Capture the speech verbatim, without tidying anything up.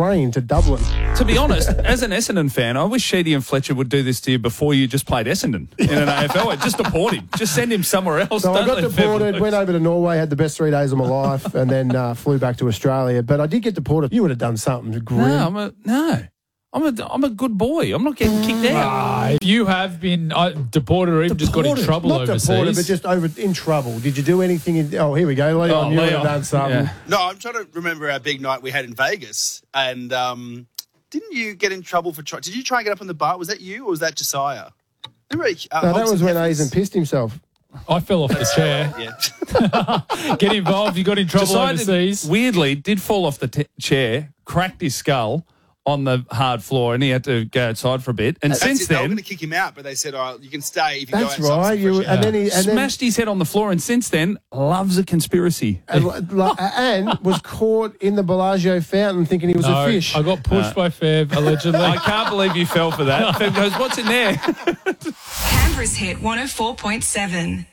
train to Dublin. To be honest, as an Essendon fan, I wish Sheedy and Fletcher would do this to you before you just played Essendon in an A F L. Just deport him. Just send him somewhere else. So Don't I got let deported, Bev went loose. over to Norway, had the best three days of my life, and then uh, flew back to Australia. But I did get deported. You would have done something grim. No, I'm a, no. I'm a, I'm a good boy. I'm not getting kicked out. Ah, if you have been uh, deported or even just got in Deported. trouble Not overseas. deported, but just over in trouble. Did you do anything? In, oh, here we go. Leon, Oh, you would Leon. have done something. Yeah. No, I'm trying to remember our big night we had in Vegas. And um, didn't you get in trouble for... Try- Did you try and get up on the bar? Was that you or was that Josiah? Remember, uh, No, that Hobbs was and when Heifers? Aizen pissed himself. I fell off the chair. Yeah. Get involved. You got in trouble Decided, overseas. weirdly, did fall off the t- chair, cracked his skull on the hard floor, and he had to go outside for a bit. And That's since it. They were then, going to kick him out, but they said, oh, you can stay if you That's go outside. right. for some You, fresh air. and then he and then, smashed his head on the floor, and since then, loves a conspiracy. and, like, and was caught in the Bellagio fountain thinking he was No, a fish. I got pushed by Fev, allegedly. I can't believe you fell for that. Feb goes, what's in there? Canberra's hit one oh four point seven.